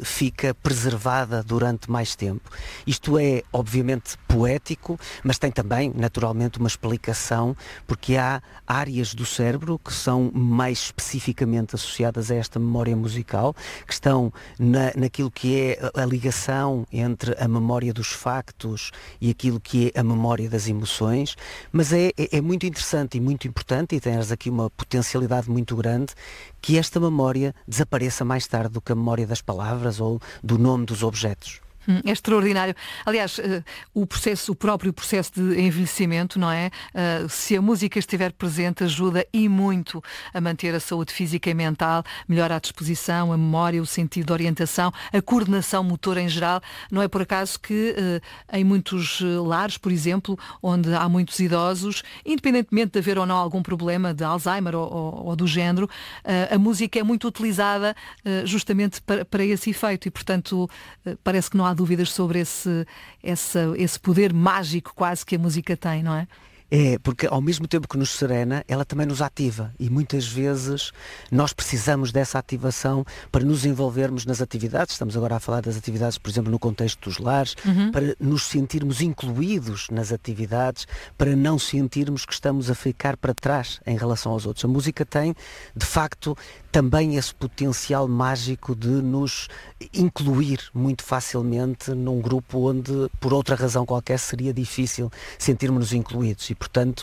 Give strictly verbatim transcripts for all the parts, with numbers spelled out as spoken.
fica preservada durante mais tempo. Isto é, obviamente, poético, mas tem também, naturalmente, uma explicação, porque há áreas do cérebro que são mais especificamente associadas a esta memória musical, que estão na, naquilo que é a ligação entre a memória dos factos e aquilo que é a memória das emoções, mas é, é, é muito interessante e muito importante, e tens aqui uma potencialidade muito grande, que esta memória desapareça mais tarde do que a memória das palavras ou do nome dos objetos. Hum, é extraordinário. Aliás, uh, o processo, o próprio processo de envelhecimento, não é? Uh, se a música estiver presente, ajuda e muito a manter a saúde física e mental, melhora a disposição, a memória, o sentido de orientação, a coordenação motora em geral. Não é por acaso que uh, em muitos lares, por exemplo, onde há muitos idosos, independentemente de haver ou não algum problema de Alzheimer ou, ou, ou do género, uh, a música é muito utilizada uh, justamente para, para esse efeito e, portanto, uh, parece que não há dúvidas sobre esse, esse, esse poder mágico quase que a música tem, não é? É, porque ao mesmo tempo que nos serena, ela também nos ativa e muitas vezes nós precisamos dessa ativação para nos envolvermos nas atividades. Estamos agora a falar das atividades, por exemplo, no contexto dos lares, uhum. para nos sentirmos incluídos nas atividades, para não sentirmos que estamos a ficar para trás em relação aos outros. A música tem, de facto, também esse potencial mágico de nos incluir muito facilmente num grupo onde, por outra razão qualquer, seria difícil sentirmos-nos incluídos. E, portanto,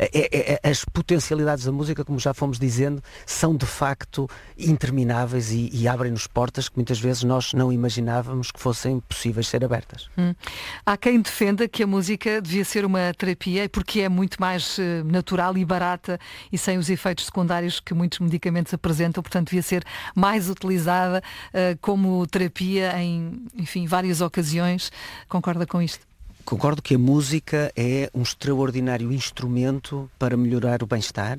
é, é, as potencialidades da música, como já fomos dizendo, são de facto intermináveis e, e abrem-nos portas que muitas vezes nós não imaginávamos que fossem possíveis ser abertas. Hum. Há quem defenda que a música devia ser uma terapia porque é muito mais uh, natural e barata e sem os efeitos secundários que muitos medicamentos apresentam, portanto devia ser mais utilizada uh, como terapia em, enfim, várias ocasiões. Concorda com isto? Concordo que a música é um extraordinário instrumento para melhorar o bem-estar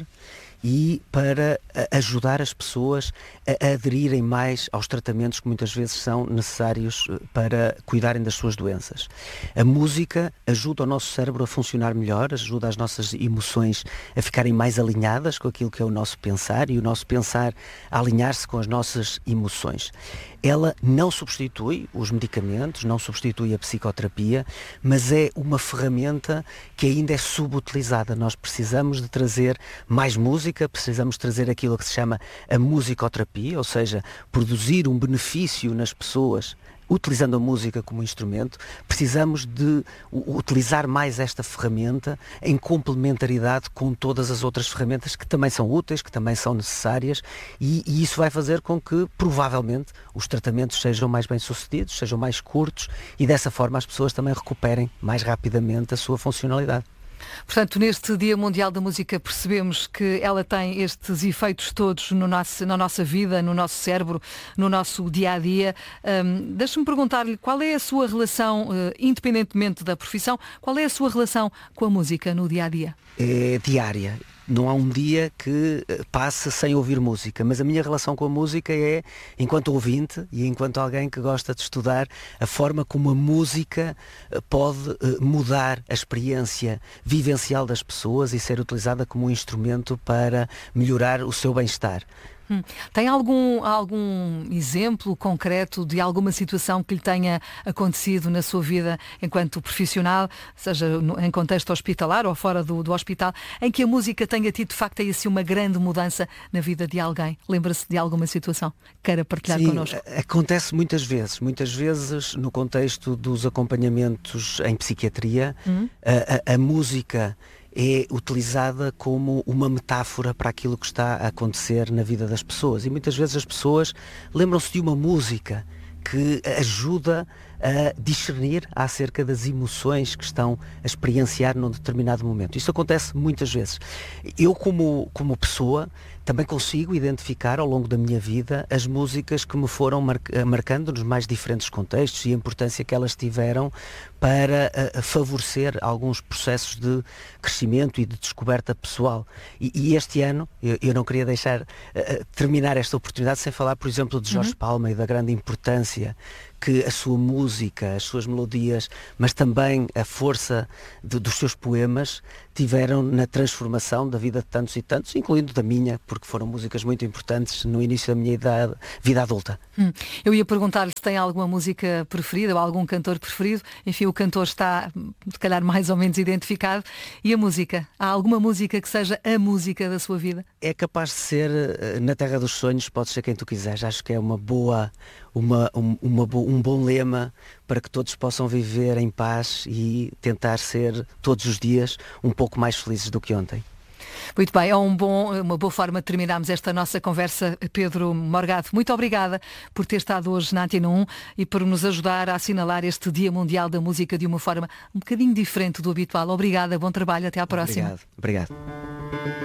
e para ajudar as pessoas a aderirem mais aos tratamentos que muitas vezes são necessários para cuidarem das suas doenças. A música ajuda o nosso cérebro a funcionar melhor, ajuda as nossas emoções a ficarem mais alinhadas com aquilo que é o nosso pensar e o nosso pensar a alinhar-se com as nossas emoções. Ela não substitui os medicamentos, não substitui a psicoterapia, mas é uma ferramenta que ainda é subutilizada. Nós precisamos de trazer mais música, precisamos trazer aquilo que se chama a musicoterapia, ou seja, produzir um benefício nas pessoas utilizando a música como instrumento. Precisamos de utilizar mais esta ferramenta em complementaridade com todas as outras ferramentas que também são úteis, que também são necessárias, e, e isso vai fazer com que, provavelmente, os tratamentos sejam mais bem-sucedidos, sejam mais curtos e dessa forma as pessoas também recuperem mais rapidamente a sua funcionalidade. Portanto, neste Dia Mundial da Música percebemos que ela tem estes efeitos todos no nosso, na nossa vida, no nosso cérebro, no nosso dia-a-dia. Um, Deixe-me perguntar-lhe qual é a sua relação, uh, independentemente da profissão, qual é a sua relação com a música no dia-a-dia? É diária. Não há um dia que passe sem ouvir música, mas a minha relação com a música é, enquanto ouvinte e enquanto alguém que gosta de estudar, a forma como a música pode mudar a experiência vivencial das pessoas e ser utilizada como um instrumento para melhorar o seu bem-estar. Hum. Tem algum, algum exemplo concreto de alguma situação que lhe tenha acontecido na sua vida enquanto profissional, seja no, em contexto hospitalar ou fora do, do hospital, em que a música tenha tido de facto aí, assim, uma grande mudança na vida de alguém? Lembra-se de alguma situação? Queira partilhar Sim, connosco? Acontece muitas vezes, muitas vezes no contexto dos acompanhamentos em psiquiatria, hum. a, a, a música é utilizada como uma metáfora para aquilo que está a acontecer na vida das pessoas. E muitas vezes as pessoas lembram-se de uma música que ajuda a discernir acerca das emoções que estão a experienciar num determinado momento. Isto acontece muitas vezes. Eu, como, como pessoa, também consigo identificar ao longo da minha vida as músicas que me foram mar- marcando nos mais diferentes contextos e a importância que elas tiveram para a, a favorecer alguns processos de crescimento e de descoberta pessoal. E, e este ano, eu, eu não queria deixar uh, terminar esta oportunidade sem falar, por exemplo, de Jorge uhum. Palma e da grande importância que a sua música, as suas melodias, mas também a força de, dos seus poemas tiveram na transformação da vida de tantos e tantos, incluindo da minha, porque foram músicas muito importantes no início da minha idade, vida adulta. Hum. Eu ia perguntar-lhe se tem alguma música preferida ou algum cantor preferido. Enfim, o cantor está, se calhar, mais ou menos identificado. E a música? Há alguma música que seja a música da sua vida? É capaz de ser, na terra dos sonhos, pode ser quem tu quiseres. Acho que é uma boa, uma, um, uma, um bom lema para que todos possam viver em paz e tentar ser, todos os dias, um pouco mais felizes do que ontem. Muito bem, é um bom, uma boa forma de terminarmos esta nossa conversa, Pedro Morgado. Muito obrigada por ter estado hoje na Antena um e por nos ajudar a assinalar este Dia Mundial da Música de uma forma um bocadinho diferente do habitual. Obrigada, bom trabalho, até à próxima. Obrigado. Obrigado.